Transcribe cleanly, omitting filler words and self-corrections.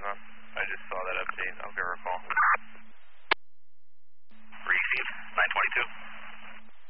I just saw that update. I'll give her a call.